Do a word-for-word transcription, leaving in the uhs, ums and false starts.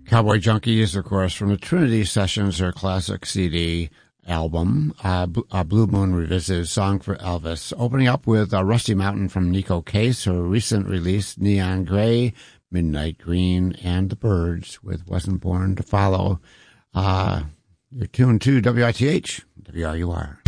Cowboy Junkies, of course, from the Trinity Sessions, their classic C D album, uh, uh, Blue Moon Revisited, Song for Elvis. Opening up with uh, Rusty Mountain from Nico Case, her recent release, Neon Gray, Midnight Green, and The Byrds with Wasn't Born to Follow. Uh, you're tuned to W I T H, W R U R.